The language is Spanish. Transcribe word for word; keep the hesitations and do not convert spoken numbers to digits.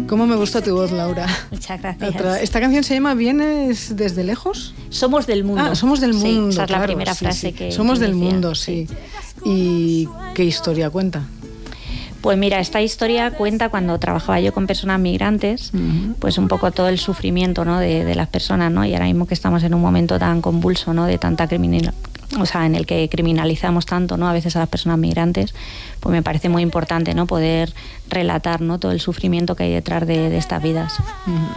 Cómo me gusta tu voz, Laura. Muchas gracias. Otra. Esta canción se llama ¿Vienes desde lejos? Somos del mundo. Ah, somos del mundo. Sí, esa es claro, la primera sí, frase sí. que Somos que del decía. mundo, sí. ¿Y qué historia cuenta? Pues mira, esta historia cuenta cuando trabajaba yo con personas migrantes, uh-huh. pues un poco todo el sufrimiento, ¿no? de, de las personas, ¿no? Y ahora mismo que estamos en un momento tan convulso, ¿no? De tanta criminal, o sea, en el que criminalizamos tanto, ¿no? A veces a las personas migrantes, pues me parece muy importante, ¿no? Poder relatar, ¿no? Todo el sufrimiento que hay detrás de, de estas vidas. Uh-huh.